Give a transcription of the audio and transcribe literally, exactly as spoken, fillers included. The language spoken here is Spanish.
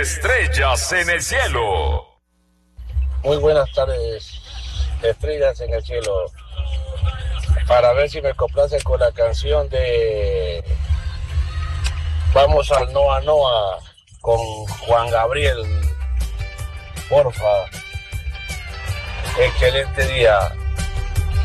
Estrellas en el cielo. Muy buenas tardes, estrellas en el cielo. Para ver si me complace con la canción de Vamos al Noa Noa con Juan Gabriel. Porfa. Excelente día.